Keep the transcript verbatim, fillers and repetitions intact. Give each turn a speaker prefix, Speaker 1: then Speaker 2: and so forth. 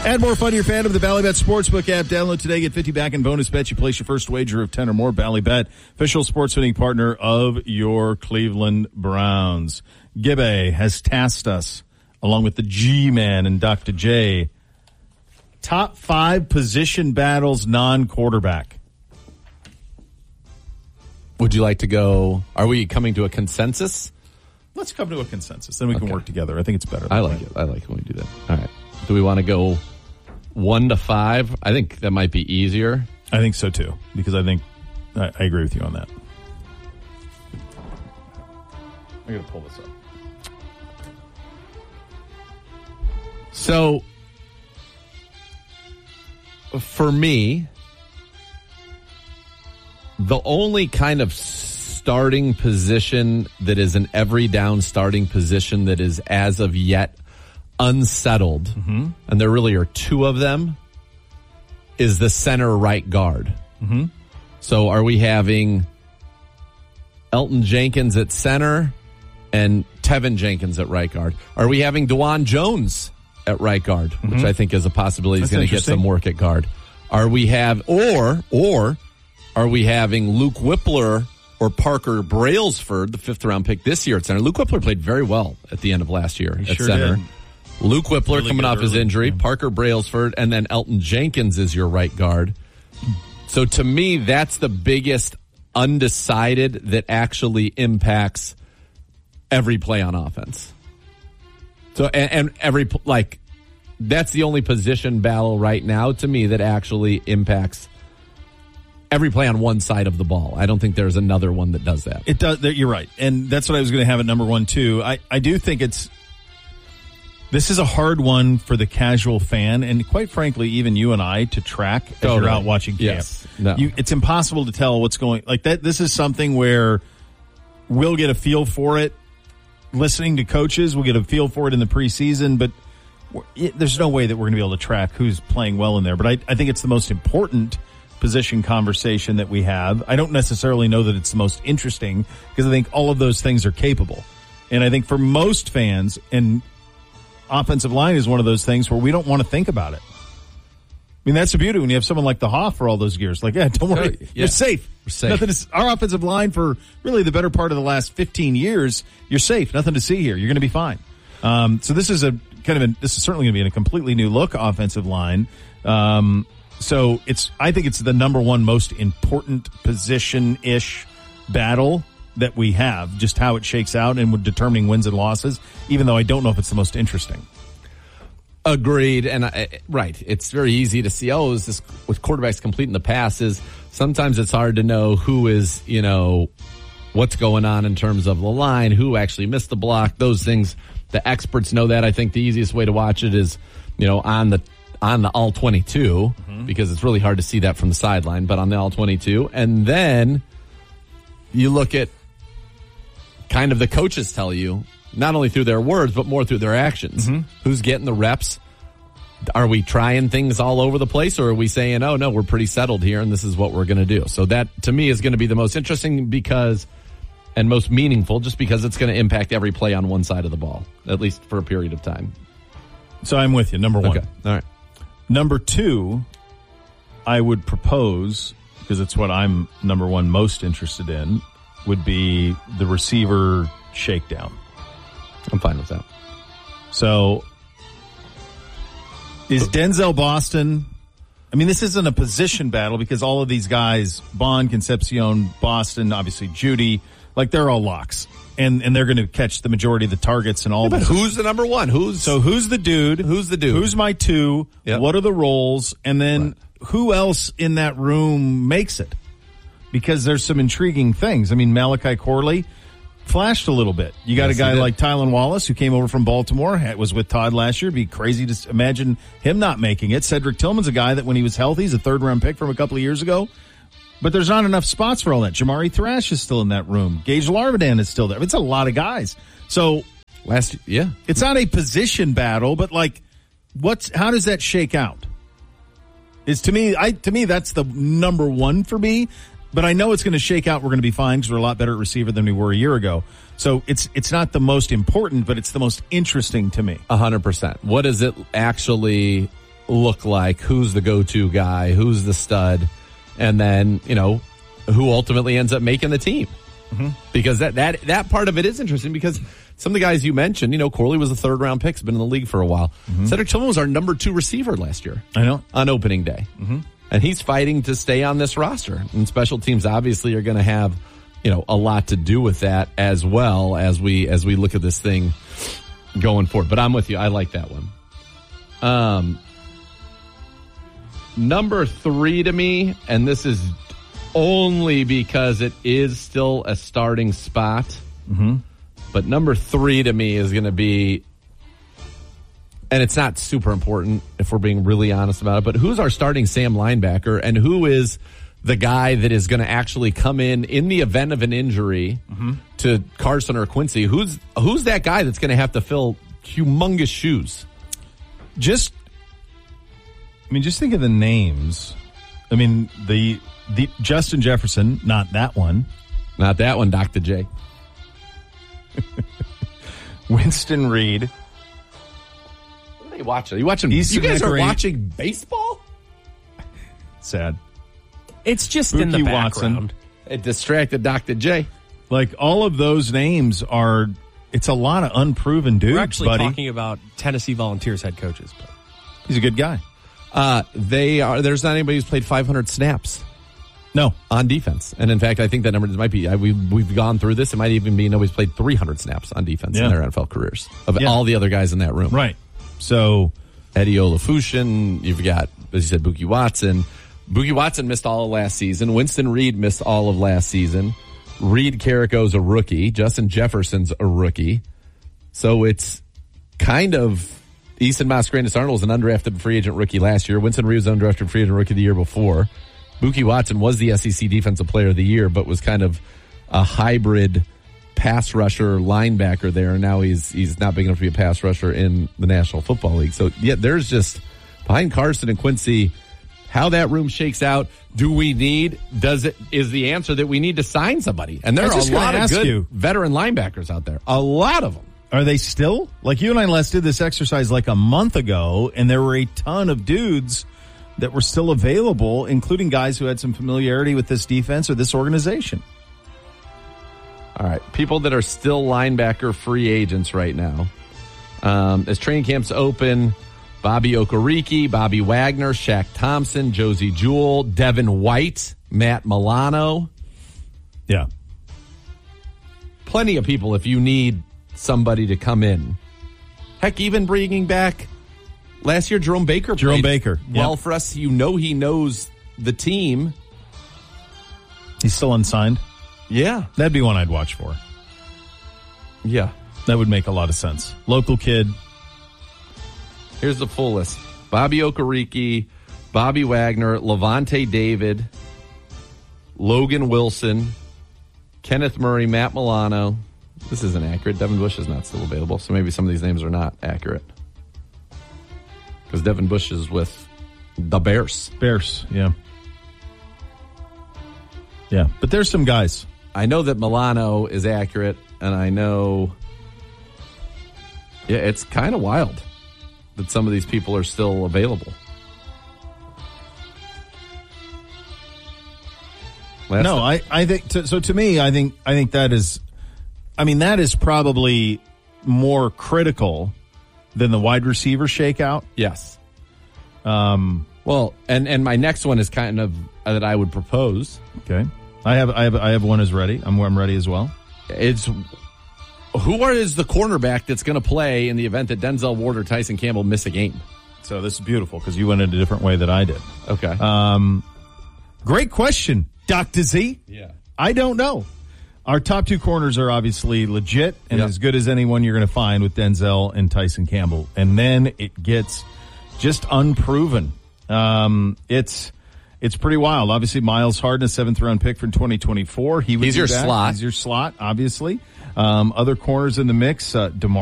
Speaker 1: Add more fun to your fandom of the Ballybet Sportsbook app. Download today. Get fifty back in bonus bets. You place your first wager of ten or more. Ballybet, official sports betting partner of your Cleveland Browns. Gibbe has tasked us, along with the G-Man and Doctor J, top five position battles non-quarterback.
Speaker 2: Would you like to go? Are we coming to a consensus?
Speaker 1: Let's come to a consensus. Then we
Speaker 2: okay.
Speaker 1: can work together. I think it's better.
Speaker 2: I like way. it. I like it when we do that. All right. Do we want to go one to five? I think that might be easier.
Speaker 1: I think so, too, because I think I, I agree with you on that. I'm going to pull this up.
Speaker 2: So, for me, the only kind of starting position that is an every down starting position that is as of yet unsettled, mm-hmm. and there really are two of them, is the center right guard.
Speaker 1: Mm-hmm.
Speaker 2: So are we having Elton Jenkins at center and Tevin Jenkins at right guard? Are we having DeJuan Jones at right guard, mm-hmm. which I think is a possibility. He's going to get some work at guard. Are we have, or, or are we having Luke Whippler or Parker Brailsford, the fifth round pick this year at center? Luke Whippler played very well at the end of last year
Speaker 1: he
Speaker 2: at
Speaker 1: sure
Speaker 2: center.
Speaker 1: Did.
Speaker 2: Luke Whippler
Speaker 1: really
Speaker 2: coming off
Speaker 1: early.
Speaker 2: his injury,
Speaker 1: Yeah.
Speaker 2: Parker Brailsford, and then Elton Jenkins is your right guard. So to me, that's the biggest undecided that actually impacts every play on offense. So, and, and every, like, that's the only position battle right now to me that actually impacts every play on one side of the ball. I don't think there's another one that does that.
Speaker 1: It does. You're right. And that's what I was going to have at number one, too. I, I do think it's, this is a hard one for the casual fan, and quite frankly, even you and I to track as
Speaker 2: totally.
Speaker 1: you're out watching camp.
Speaker 2: Yes. No.
Speaker 1: You, it's impossible to tell what's going, like that. This is something where we'll get a feel for it listening to coaches. We'll get a feel for it in the preseason, but it, there's no way that we're going to be able to track who's playing well in there. But I, I think it's the most important position conversation that we have. I don't necessarily know that it's the most interesting because I think all of those things are capable. And I think for most fans, and offensive line is one of those things where we don't want to think about it. I mean, that's the beauty when you have someone like the Hoff for all those years. Like, yeah, don't worry.
Speaker 2: Yeah.
Speaker 1: You're safe.
Speaker 2: We're safe.
Speaker 1: Nothing is, our offensive line for really the better part of the last fifteen years, you're safe. Nothing to see here. You're going to be fine. Um, so this is a kind of a, this is certainly going to be in a completely new look offensive line. Um, so it's, I think it's the number one most important position-ish battle that we have, just how it shakes out and with determining wins and losses, even though I don't know if it's the most interesting.
Speaker 2: Agreed. And I, right. It's very easy to see, oh, is this with quarterbacks completing the passes? Sometimes it's hard to know who is, you know, what's going on in terms of the line, who actually missed the block, those things. The experts know that. I think the easiest way to watch it is, you know, on the, on the all twenty-two, mm-hmm. because it's really hard to see that from the sideline, but on the all twenty-two. And then you look at kind of the coaches tell you, not only through their words, but more through their actions.
Speaker 1: Mm-hmm.
Speaker 2: Who's getting the reps? Are we trying things all over the place, or are we saying, oh, no, we're pretty settled here, and this is what we're going to do? So that, to me, is going to be the most interesting because, and most meaningful, just because it's going to impact every play on one side of the ball, at least for a period of time.
Speaker 1: So I'm with you, number one.
Speaker 2: Okay. All right.
Speaker 1: Number two, I would propose, because it's what I'm, number one, most interested in, would be the receiver shakedown.
Speaker 2: I'm fine with that.
Speaker 1: So, is Denzel Boston, I mean, this isn't a position battle because all of these guys, Bond, Concepcion, Boston, obviously Judy, like they're all locks. And and they're going to catch the majority of the targets and all.
Speaker 2: Yeah, but
Speaker 1: this.
Speaker 2: who's the number one? Who's
Speaker 1: So who's the dude?
Speaker 2: Who's the dude?
Speaker 1: Who's my two?
Speaker 2: Yep.
Speaker 1: What are the roles? And then
Speaker 2: right.
Speaker 1: who else in that room makes it? Because there's some intriguing things. I mean, Malachi Corley flashed a little bit. You got
Speaker 2: yes,
Speaker 1: a guy like Tylan Wallace who came over from Baltimore, was with Todd last year. It'd be crazy to imagine him not making it. Cedric Tillman's a guy that when he was healthy, he's a third round pick from a couple of years ago. But there's not enough spots for all that. Jamari Thrash is still in that room. Gage Larvidan is still there. It's a lot of guys. So
Speaker 2: last, yeah,
Speaker 1: it's not a position battle, but like, what's how does that shake out? Is to me, I to me that's the number one for me. But I know it's going to shake out. We're going to be fine because we're a lot better at receiver than we were a year ago. So it's it's not the most important, but it's the most interesting to me.
Speaker 2: A hundred percent. What does it actually look like? Who's the go-to guy? Who's the stud? And then, you know, who ultimately ends up making the team? Mm-hmm. Because that, that that part of it is interesting because some of the guys you mentioned, you know, Corley was a third-round pick, has been in the league for a while. Mm-hmm. Cedric Tillman was our number two receiver last year.
Speaker 1: I know.
Speaker 2: On opening day. Mm-hmm. And he's fighting to stay on this roster. And special teams obviously are going to have, you know, a lot to do with that as well as we as we look at this thing going forward. But I'm with you. I like that one. Um, number three to me, and this is only because it is still a starting spot. Mm-hmm. But number three to me is going to be, and it's not super important if we're being really honest about it, but who's our starting Sam linebacker and who is the guy that is going to actually come in in the event of an injury mm-hmm. to Carson or Quincy? Who's who's that guy that's going to have to fill humongous shoes?
Speaker 1: Just, I mean, just think of the names. I mean, the the Justin Jefferson, not that one.
Speaker 2: Not that one, Doctor J.
Speaker 1: Winston Reed.
Speaker 2: What are they watching? Are you watching?
Speaker 1: Easton
Speaker 2: you guys
Speaker 1: McRae.
Speaker 2: Are watching baseball?
Speaker 1: Sad.
Speaker 3: It's just
Speaker 1: Buki
Speaker 3: in the
Speaker 1: Watson.
Speaker 3: background.
Speaker 2: It distracted Doctor J.
Speaker 1: Like, all of those names are, it's a lot of unproven dudes,
Speaker 3: We're actually
Speaker 1: buddy.
Speaker 3: talking about Tennessee Volunteers head coaches. But.
Speaker 1: He's a good guy.
Speaker 2: Uh, they are. There's not anybody who's played five hundred snaps.
Speaker 1: No.
Speaker 2: On defense. And in fact, I think that number might be, I, we, we've gone through this. It might even be nobody's played three hundred snaps on defense
Speaker 1: Yeah.
Speaker 2: in their N F L careers of
Speaker 1: Yeah.
Speaker 2: all the other guys in that room.
Speaker 1: Right. So,
Speaker 2: Eddie Olafushin, you've got, as you said, Buki Watson. Buki Watson missed all of last season. Winston Reed missed all of last season. Reed Carrico's a rookie. Justin Jefferson's a rookie. So it's kind of, Easton Mascarenas-Arnold was an undrafted free agent rookie last year. Winston Reed was an undrafted free agent rookie the year before. Buki Watson was the S E C Defensive Player of the Year, but was kind of a hybrid pass rusher linebacker there. And now he's he's not big enough to be a pass rusher in the National Football League. So, yeah, there's just, behind Carson and Quincy, how that room shakes out. Do we need, does it, is the answer that we need to sign somebody? And there
Speaker 1: I
Speaker 2: are
Speaker 1: was
Speaker 2: a
Speaker 1: just gonna
Speaker 2: lot of
Speaker 1: ask
Speaker 2: good
Speaker 1: you.
Speaker 2: veteran linebackers out there. A lot of them.
Speaker 1: are they still? Like, you and I, Les, did this exercise like a month ago, and there were a ton of dudes that were still available, including guys who had some familiarity with this defense or this organization.
Speaker 2: All right. People that are still linebacker free agents right now. Um, as training camps open, Bobby Okereke, Bobby Wagner, Shaq Thompson, Josie Jewell, Devin White, Matt Milano.
Speaker 1: Yeah.
Speaker 2: Plenty of people if you need somebody to come in. Heck, even bringing back last year, Jerome Baker.
Speaker 1: Jerome
Speaker 2: played
Speaker 1: Baker.
Speaker 2: Well,
Speaker 1: Yep.
Speaker 2: for us, you know he knows the team.
Speaker 1: He's still unsigned.
Speaker 2: Yeah.
Speaker 1: That'd be one I'd watch for.
Speaker 2: Yeah.
Speaker 1: That would make a lot of sense. Local kid.
Speaker 2: Here's the full list. Bobby Okereke, Bobby Wagner, Levante David, Logan Wilson, Kenneth Murray, Matt Milano. This isn't accurate. Devin Bush is not still available, so maybe some of these names are not accurate. Because Devin Bush is with the Bears.
Speaker 1: Bears, yeah. Yeah, but there's some guys.
Speaker 2: I know that Milano is accurate, and I know... Yeah, it's kind of wild that some of these people are still available. Last
Speaker 1: no, I, I think to, so. To me, I think I think that is, I mean, that is probably more critical than the wide receiver shakeout.
Speaker 2: Yes.
Speaker 1: Um.
Speaker 2: Well, and and my next one is kind of uh, that I would propose.
Speaker 1: Okay. I have I have I have one as ready. I'm I'm ready as well.
Speaker 2: It's who are is the cornerback that's going to play in the event that Denzel Ward or Tyson Campbell miss a game?
Speaker 1: So this is beautiful because you went in a different way that I did.
Speaker 2: Okay.
Speaker 1: Um. Great question, Doctor Z.
Speaker 2: Yeah.
Speaker 1: I don't know. Our top two corners are obviously legit and
Speaker 2: Yep.
Speaker 1: as good as anyone you're going to find with Denzel and Tyson Campbell. And then it gets just unproven. Um, it's it's pretty wild. Obviously, Miles Harden, a seventh round pick from twenty twenty-four. He would
Speaker 2: He's
Speaker 1: be
Speaker 2: your
Speaker 1: back.
Speaker 2: slot.
Speaker 1: He's your slot, obviously. Um, other corners in the mix, uh, DeMar